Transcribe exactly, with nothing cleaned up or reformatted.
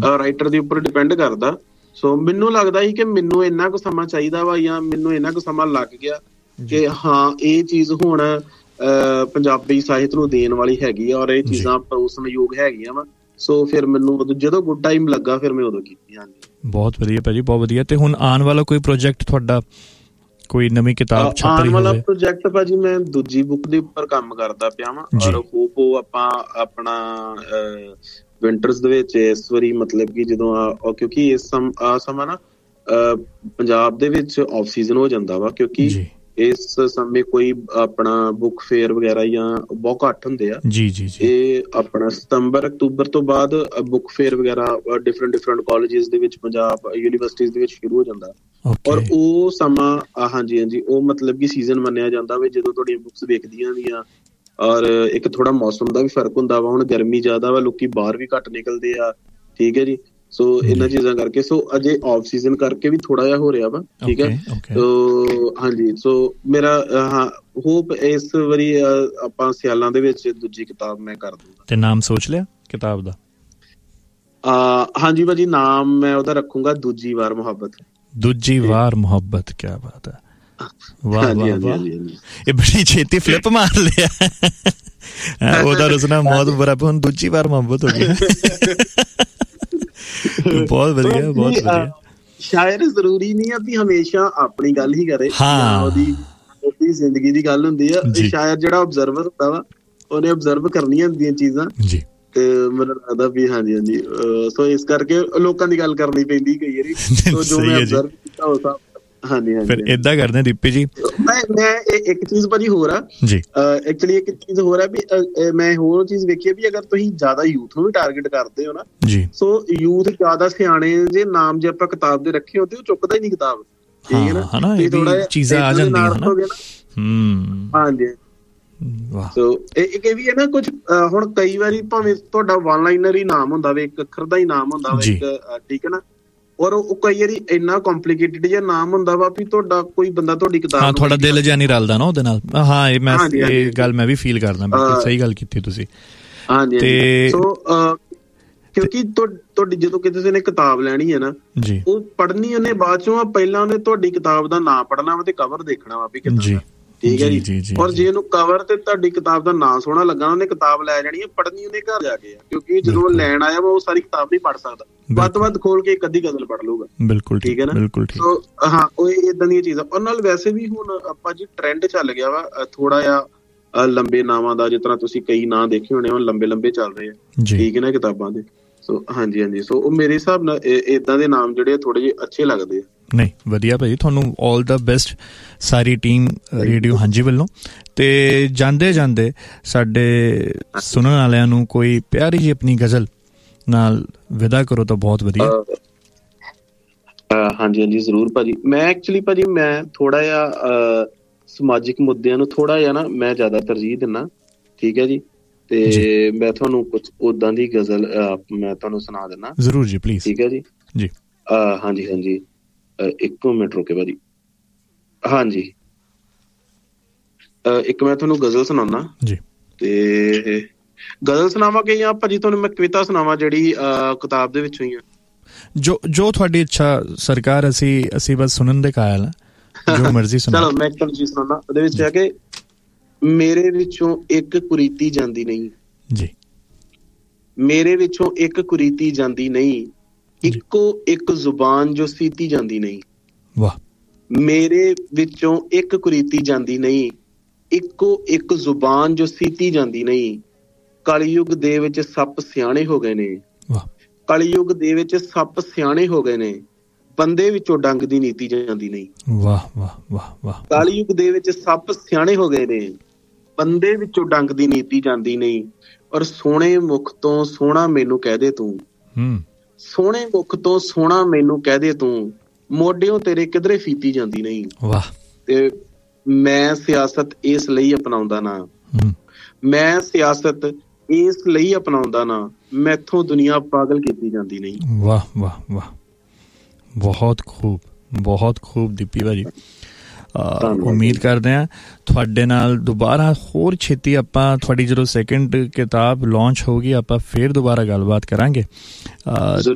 Writer ਦੇ ਉੱਪਰ depend ਕਰਦਾ। ਸੋ ਮੈਨੂੰ ਲੱਗਦਾ ਸੀ ਕਿ ਮੈਨੂੰ ਇੰਨਾ ਕੁ ਸਮਾਂ ਚਾਹੀਦਾ ਵਾ, ਜਾਂ ਮੈਨੂੰ ਇੰਨਾ ਕੁ ਸਮਾਂ ਲੱਗ ਗਿਆ ਕਿ ਹਾਂ ਇਹ ਚੀਜ਼ ਹੁਣ ਅਹ ਪੰਜਾਬੀ ਸਾਹਿਤ ਨੂੰ ਦੇਣ ਵਾਲੀ ਹੈਗੀ ਆ, ਔਰ ਇਹ ਚੀਜ਼ਾਂ ਪਰੋਸਣਯੋਗ ਹੈਗੀਆਂ ਵਾ। ਸੋ ਫਿਰ ਮੈਨੂੰ ਜਦੋਂ ਗੁੱਡ ਟਾਈਮ ਲੱਗਾ ਫਿਰ ਮੈਂ ਉਦੋਂ ਕੀਤੀ। ਹਾਂਜੀ, ਬਹੁਤ ਵਧੀਆ ਭਾਜੀ, ਬਹੁਤ ਵਧੀਆ। ਤੇ ਹੁਣ ਆਉਣ ਵਾਲਾ ਕੋਈ ਪ੍ਰੋਜੈਕਟ ਤੁਹਾਡਾ, ਕੋਈ ਨਵੀਂ ਕਿਤਾਬ ਛਪ ਰਹੀ ਹੋਵੇ? ਆਉਣ ਵਾਲਾ ਪ੍ਰੋਜੈਕਟ ਭਾਜੀ ਮੈਂ ਦੂਜੀ ਬੁੱਕ ਦੇ ਉੱਪਰ ਕੰਮ ਕਰਦਾ ਪਿਆ ਵਾਂ, ਔਰ ਹੋਪ ਉਹ ਆਪਾਂ ਆਪਣਾ ਵਿੰਟਰਸ ਦੇ ਵਿੱਚ ਇਸ ਵਾਰੀ ਮਤਲਬ ਕਿ ਜਦੋਂ ਆ, ਕਿਉਂਕਿ ਇਸ ਸਮ ਆ ਸਮਾਂ ਨਾ ਪੰਜਾਬ ਦੇ ਵਿੱਚ ਆਫ ਸੀਜ਼ਨ ਹੋ ਜਾਂਦਾ ਵਾ, ਕਿਉਂਕਿ ਇਸ ਸਮੇਂ ਕੋਈ ਆਪਣਾ ਬੁੱਕ ਫੇਅਰ ਵਗੈਰਾ ਜਾਂ ਬਹੁਤ ਘੱਟ ਹੁੰਦੇ ਆ। ਜੀ ਜੀ ਜੀ। ਇਹ ਆਪਣਾ ਸਤੰਬਰ ਅਕਤੂਬਰ ਤੋਂ ਬਾਅਦ ਬੁੱਕ ਫੇਅਰ ਵਗੈਰਾ ਡਿਫਰੈਂਟ ਡਿਫਰੈਂਟ ਕਾਲਜਿਸ ਦੇ ਵਿੱਚ, ਪੰਜਾਬ ਯੂਨੀਵਰਸਿਟੀਜ਼ ਦੇ ਵਿੱਚ ਸ਼ੁਰੂ ਹੋ ਜਾਂਦਾ। ਔਰ ਉਹ ਸਮਾਂ ਹਾਂਜੀ ਹਾਂਜੀ ਉਹ ਮਤਲਬ ਕਿ ਸੀਜ਼ਨ ਮੰਨਿਆ ਜਾਂਦਾ ਵੀ ਜਦੋਂ ਤੁਹਾਡੀਆਂ ਬੁੱਕਸ ਵੇਖਦੀਆਂ ਵੀ ਆ। ਔਰ ਇੱਕ ਥੋੜਾ ਮੌਸਮ ਦਾ ਵੀ ਫਰਕ ਹੁੰਦਾ ਵਾ, ਹੁਣ ਗਰਮੀ ਜ਼ਿਆਦਾ ਵਾ, ਲੋਕੀ ਬਾਹਰ ਵੀ ਘੱਟ ਨਿਕਲਦੇ ਆ। ਠੀਕ ਹੈ ਜੀ। ਸੋ ਇਹਨਾਂ ਚੀਜ਼ਾਂ ਕਰਕੇ ਸੋ ਅਜੇ ਆਫ ਸੀਜ਼ਨ ਕਰਕੇ ਵੀ ਥੋੜਾ ਜਿਹਾ ਹੋ ਰਿਹਾ ਵਾ। ਠੀਕ ਹੈ। ਸੋ ਹਾਂਜੀ, ਸੋ ਮੇਰਾ ਹਾਂ ਹੋਪ ਇਸ ਵਾਰੀ ਆਪਾਂ ਸਿਆਲਾਂ ਦੇ ਵਿੱਚ ਦੂਜੀ ਕਿਤਾਬ ਮੈਂ ਕਰ ਦੂੰਗਾ। ਤੇ ਨਾਮ ਸੋਚ ਲਿਆ ਕਿਤਾਬ ਦਾ? ਅਹ ਹਾਂਜੀ ਭਾਜੀ, ਨਾਮ ਮੈਂ ਉਹਦਾ ਰੱਖੂੰਗਾ ਦੂਜੀ ਵਾਰ ਮੁਹੱਬਤ। ਦੂਜੀ ਵਾਰ ਮੁਹੱਬਤ, ਕਿਆ ਬਾਤ ਹੈ। ਵਾਹ ਵਾਹ ਵਾਹ, ਇਹ ਬੜੀ ਛੇਤੀ ਫਲਿੱਪ ਮਾਰ ਲਿਆ। ਉਹਦਾ ਰੁਸਨਾ ਮੌਤ ਬਰਾਬਰ, ਹੁਣ ਦੂਜੀ ਵਾਰ ਮੁਹੱਬਤ ਹੋ ਗਈ। ਬਹੁਤ ਵਧੀਆ, ਬਹੁਤ ਵਧੀਆ। ਸ਼ਾਇਰ ਜ਼ਰੂਰੀ ਨਹੀਂ ਆ ਵੀ ਹਮੇਸ਼ਾ ਆਪਣੀ ਗੱਲ ਹੀ ਕਰੇ, ਉਹਦੀ ਉਹਦੀ ਜ਼ਿੰਦਗੀ ਦੀ ਗੱਲ ਹੁੰਦੀ ਆ। ਸ਼ਾਇਰ ਜਿਹੜਾ ਓਬਜ਼ਰਵਰ ਹੁੰਦਾ ਵਾ, ਉਹਨੇ ਓਬਜ਼ਰਵ ਕਰਨੀਆਂ ਹੁੰਦੀਆਂ ਚੀਜ਼ਾਂ। ਤੇ ਮੈਨੂੰ ਲੱਗਦਾ ਵੀ ਹਾਂਜੀ ਹਾਂਜੀ ਸੋ ਇਸ ਕਰਕੇ ਲੋਕਾਂ ਦੀ ਗੱਲ ਕਰਨੀ ਪੈਂਦੀ ਕਈ ਵਾਰੀ। ਜੋ ਮੈਂ ਓਬਜ਼ਰਵ ਕੀਤਾ ਉਹ ਸਭ ਹਾਂਜੀ ਹਾਂਜੀ। ਫਿਰ ਏਦਾਂ ਕਰਦੇ ਦੀਪੀ ਜੀ, ਮੈਂ ਮੈਂ ਇੱਕ ਚੀਜ਼ ਭਾਜੀ ਹੋਰ ਆ ਜੀ, ਐਕਚੁਅਲੀ ਇੱਕ ਚੀਜ਼ ਹੋਰ ਆ ਵੀ ਮੈਂ ਹੋਰ ਚੀਜ਼ ਵੇਖੀ ਵੀ ਅਗਰ ਤੁਸੀਂ ਜ਼ਿਆਦਾ ਯੂਥ ਨੂੰ ਵੀ ਟਾਰਗੇਟ ਕਰਦੇ ਹੋ ਨਾ ਜੀ, ਸੋ ਯੂਥ ਜ਼ਿਆਦਾ ਸਿਆਣੇ ਜੇ ਨਾਮ ਜੇ ਆਪਾਂ ਕਿਤਾਬ ਦੇ ਰੱਖੇ ਹੁੰਦੇ ਉਹ ਚੁੱਕਦਾ ਹੀ ਨਹੀਂ ਕਿਤਾਬ। ਠੀਕ ਹੈ ਨਾ, ਤੇ ਥੋੜਾ ਚੀਜ਼ਾਂ ਆ ਜਾਂਦੀਆਂ ਨਾ। ਹਾਂਜੀ ਸੋ ਇੱਕ ਇਹ ਵੀ ਹੈ ਨਾ, ਕੁਛ ਹੁਣ ਕਈ ਵਾਰੀ ਭਾਵੇਂ ਤੁਹਾਡਾ ਵਨ ਲਾਈਨਰ ਹੀ ਨਾਮ ਹੁੰਦਾ ਵਾ, ਇੱਕ ਅੱਖਰ ਦਾ ਹੀ ਨਾਮ ਹੁੰਦਾ ਵਾ ਇੱਕ, ਠੀਕ ਹੈ ਨਾ, ਔਰ ਉਹ ਕਈ ਵਾਰੀ ਇੰਨਾ ਕੰਪਲੀਕੇਟਡ ਜਿਹਾ ਨਾਮ ਹੁੰਦਾ ਵਾ ਵੀ ਤੁਹਾਡਾ ਕੋਈ ਬੰਦਾ ਤੁਹਾਡੀ ਕਿਤਾਬ ਹਾਂ ਤੁਹਾਡਾ ਦਿਲ ਜਿਹਾ ਨਹੀਂ ਰਲਦਾ ਨਾ ਉਹਦੇ ਨਾਲ। ਹਾਂ ਇਹ ਮੈਂ ਇਹ ਗੱਲ ਮੈਂ ਵੀ ਫੀਲ ਕਰਦਾ, ਬਿਲਕੁਲ ਸਹੀ ਗੱਲ ਕੀਤੀ ਤੁਸੀਂ। ਹਾਂਜੀ ਤੇ ਸੋ ਕਿਉਂਕਿ ਤੁਹਾਡੀ ਜਦੋਂ ਕਿਸੇ ਨੇ ਕਿਤਾਬ ਲੈਣੀ ਹੈ ਨਾ ਜੀ, ਉਹ ਪੜ੍ਹਨੀ ਉਹਨੇ ਬਾਅਦ ਚੋਂ, ਪਹਿਲਾਂ ਉਹਨੇ ਤੁਹਾਡੀ ਕਿਤਾਬ ਦਾ ਨਾਂ ਪੜ੍ਹਨਾ ਵਾ ਤੇ ਕਵਰ ਦੇਖਣਾ ਵਾ ਵੀ ਕਿੱਦਾਂ। ਠੀਕ ਹੈ ਜੀ। ਔਰ ਜੇ ਉਹਨੂੰ ਕਵਰ ਤੇ ਤੁਹਾਡੀ ਕਿਤਾਬ ਦਾ ਨਾਂ ਸੋਹਣਾ ਲੱਗਾ, ਉਹਨੇ ਕਿਤਾਬ ਲੈ ਜਾਣੀ ਹੈ, ਪੜ੍ਹਨੀ ਉਹਨੇ ਘਰ ਜਾ ਕੇ ਆ, ਕਿਉਂਕਿ ਜਦੋਂ ਲੈਣ ਆਇਆ ਵਾ ਉਹ ਸਾਰੀ ਕਿਤਾਬ ਨਹੀਂ ਪੜ੍ਹ ਸਕਦਾ, ਵੱਧ ਤੋਂ ਵੱਧ ਖੋਲ ਕੇ ਇੱਕ ਅੱਧੀ ਗਜ਼ਲ ਪੜ੍ਹ ਲੂਗਾ। ਬਿਲਕੁਲ ਠੀਕ ਹੈ ਨਾ, ਬਿਲਕੁਲ ਠੀਕ। ਸੋ ਹਾਂ ਉਹ ਏਦਾਂ ਦੀਆਂ ਚੀਜ਼ਾਂ। ਔਰ ਨਾਲ ਵੈਸੇ ਵੀ ਹੁਣ ਆਪਾਂ ਜੀ ਟਰੈਂਡ ਚੱਲ ਗਿਆ ਵਾ ਥੋੜਾ ਜਿਹਾ ਲੰਬੇ ਨਾਵਾਂ ਦਾ, ਜਿਸ ਤਰ੍ਹਾਂ ਤੁਸੀਂ ਕਈ ਨਾਂ ਦੇਖੇ ਹੋਣੇ ਹੁਣ ਲੰਬੇ ਲੰਬੇ ਚੱਲ ਰਹੇ ਆ। ਠੀਕ ਹੈ ਨਾ ਕਿਤਾਬਾਂ ਦੇ। ਸੋ ਹਾਂਜੀ ਹਾਂਜੀ ਸੋ ਉਹ ਮੇਰੇ ਹਿਸਾਬ ਨਾਲ ਏਦਾਂ ਦੇ ਨਾਮ ਜਿਹੜੇ ਥੋੜੇ ਜਿਹੇ ਅੱਛੇ ਲੱਗਦੇ ਆ। ਨਹੀਂ ਵਧੀਆ ਭਾਜੀ, ਤੁਹਾਨੂੰ ਆਲ ਦਾ ਬੈਸਟ ਸਾਰੀ ਟੀਮ ਰੇਡੀਓ ਹਾਂਜੀ ਵੱਲੋਂ। ਤੇ ਜਾਂਦੇ ਜਾਂਦੇ ਸਾਡੇ ਸੁਣਨ ਵਾਲਿਆਂ ਨੂੰ ਕੋਈ ਪਿਆਰੀ ਜਿਹੀ ਆਪਣੀ ਗਜ਼ਲ ਨਾਲ ਵਿਦਾ ਕਰੋ ਤਾਂ ਬਹੁਤ ਵਧੀਆ। ਹਾਂਜੀ ਹਾਂਜੀ ਜ਼ਰੂਰ ਭਾਜੀ। ਮੈਂ ਐਕਚੁਅਲੀ ਭਾਜੀ ਮੈਂ ਥੋੜਾ ਜਿਹਾ ਸਮਾਜਿਕ ਮੁੱਦਿਆਂ ਨੂੰ ਥੋੜਾ ਜਿਹਾ ਨਾ ਮੈਂ ਜ਼ਿਆਦਾ ਤਰਜੀਹ ਦਿੰਦਾ। ਠੀਕ ਹੈ ਜੀ। ਤੇ ਮੈਂ ਤੁਹਾਨੂੰ ਕੁਛ ਓਦਾਂ ਦੀ ਗਜ਼ਲ ਮੈਂ ਤੁਹਾਨੂੰ ਸੁਣਾ ਦਿੰਦਾ। ਜ਼ਰੂਰ ਜੀ ਪਲੀਜ਼। ਠੀਕ ਹੈ ਜੀ ਜੀ ਹਾਂਜੀ ਹਾਂਜੀ ਇੱਕ ਮਿੰਟ ਰੁਕੇ ਭਾਜੀ। ਹਾਂਜੀ ਇੱਕ ਮੈਂ ਤੁਹਾਨੂੰ ਗਜ਼ਲ ਸੁਣਾਉਣਾ ਜੀ, ਤੇ ਗਜ਼ਲ ਸੁਣਾਵਾਂ ਕਿ ਜਾਂ ਭਾਜੀ ਤੁਹਾਨੂੰ ਮੈਂ ਕਵਿਤਾ ਸੁਣਾਵਾਂ ਜਿਹੜੀ ਕਿਤਾਬ ਦੇ ਵਿੱਚੋਂ ਹੀ ਆ? ਜੋ ਜੋ ਤੁਹਾਡੀ ਇੱਛਾ ਸਰਕਾਰ, ਅਸੀਂ ਅਸੀਂ ਬਸ ਸੁਣਨ ਦੇ ਕਾਇਲ ਹਾਂ, ਜੋ ਮਰਜ਼ੀ ਸੁਣਾਓ। ਚਲੋ ਮੈਂ ਤੁਹਾਨੂੰ ਚੀਜ਼ ਸੁਣਾਉਣਾ। ਉਹਦੇ ਵਿੱਚ ਆ ਕਿ ਮੇਰੇ ਵਿੱਚੋਂ ਇੱਕ ਕੁਰੀਤੀ ਜਾਂਦੀ ਨਹੀਂ ਜੀ, ਮੇਰੇ ਵਿੱਚੋਂ ਇੱਕ ਕੁਰੀਤੀ ਜਾਂਦੀ ਨਹੀਂ, ਇੱਕੋ ਇੱਕ ਜ਼ੁਬਾਨ ਜੋ ਸੀਤੀ ਜਾਂਦੀ ਨਹੀਂ। ਵਾਹ। ਮੇਰੇ ਵਿੱਚੋਂ ਇੱਕ ਕੁਰੀਤੀ ਜਾਂਦੀ ਨਹੀਂ, ਇੱਕੋ ਇੱਕ ਜ਼ੁਬਾਨ ਜੋ ਸੀਤੀ ਜਾਂਦੀ ਨਹੀਂ। ਕਲਯੁੱਗ ਦੇ ਵਿੱਚ ਸੱਪ ਸਿਆਣੇ ਹੋ ਗਏ ਨੇ। ਵਾਹ। ਕਲਯੁੱਗ ਦੇ ਵਿੱਚ ਸੱਪ ਸਿਆਣੇ ਹੋ ਗਏ ਨੇ, ਬੰਦੇ ਵਿੱਚੋਂ ਡੰਗ ਦੀ ਨੀਤੀ ਜਾਂਦੀ ਨਹੀਂ। ਵਾਹ ਵਾਹ ਵਾਹ ਵਾਹ। ਕਲਯੁੱਗ ਦੇ ਵਿੱਚ ਸੱਪ ਸਿਆਣੇ ਹੋ ਗਏ ਨੇ, ਬੰਦੇ ਵਿੱਚੋਂ ਡੰਗ ਦੀ ਨੀਤੀ ਜਾਂਦੀ ਨਹੀਂ। ਔਰ ਸੋਹਣੇ ਮੁਖ ਤੋਂ ਸੋਹਣਾ ਮੈਨੂੰ ਕਹਿ ਦੇ ਤੂੰ, ਹੂੰ ਸੋਹਣੇ ਮੁਖ ਤੋਂ ਸੋਹਣਾ ਮੈਨੂੰ ਕਹਿ ਦੇ ਤੂੰ, ਮੋਢਿਓਂ ਤੇਰੇ ਕਿਧਰੇ ਫੀਤੀ ਜਾਂਦੀ ਨਹੀਂ। ਵਾਹ। ਤੇ ਮੈਂ ਸਿਆਸਤ ਇਸ ਲਈ ਅਪਣਾਉਂਦਾ ਨਾ, ਮੈਂ ਸਿਆਸਤ ਇਸ ਲਈ ਅਪਣਾਉਂਦਾ ਨਾ, ਮੈਥੋਂ ਦੁਨੀਆ ਪਾਗਲ ਕੀਤੀ ਜਾਂਦੀ ਨਹੀਂ। ਵਾਹ ਵਾਹ ਵਾਹ, ਬਹੁਤ ਖੂਬ ਬਹੁਤ ਖੂਬ ਦੀਪੀ ਭਾਜੀ। ਉਮੀਦ ਕਰਦੇ ਹਾਂ ਤੁਹਾਡੇ ਨਾਲ ਦੁਬਾਰਾ ਹੋਰ ਛੇਤੀ ਆਪਾਂ, ਤੁਹਾਡੀ ਜਦੋਂ ਸੈਕਿੰਡ ਕਿਤਾਬ ਲਾਂਚ ਹੋਊਗੀ ਆਪਾਂ ਫਿਰ ਦੁਬਾਰਾ ਗੱਲਬਾਤ ਕਰਾਂਗੇ।